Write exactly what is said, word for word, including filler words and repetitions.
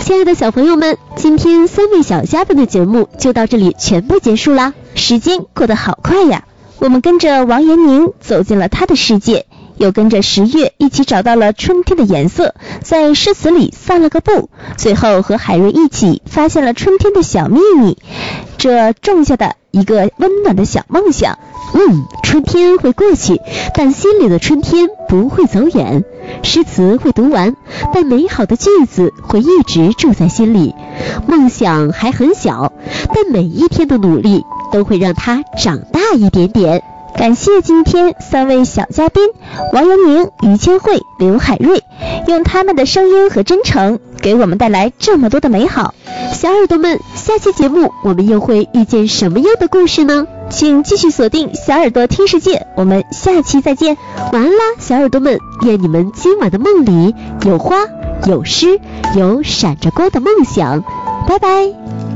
亲爱的小朋友们，今天三位小嘉宾的节目就到这里全部结束啦。时间过得好快呀，我们跟着王延宁走进了他的世界，又跟着十月一起找到了春天的颜色，在诗词里散了个步，最后和海瑞一起发现了春天的小秘密，这种下的一个温暖的小梦想。嗯，春天会过去，但心里的春天不会走远。诗词会读完，但美好的句子会一直住在心里。梦想还很小，但每一天的努力都会让它长大一点点。感谢今天三位小嘉宾王延宁、于千惠、刘海瑞，用他们的声音和真诚给我们带来这么多的美好。小耳朵们，下期节目我们又会遇见什么样的故事呢？请继续锁定小耳朵听世界，我们下期再见。晚安啦，小耳朵们，愿你们今晚的梦里有花有诗有闪着光的梦想。拜拜。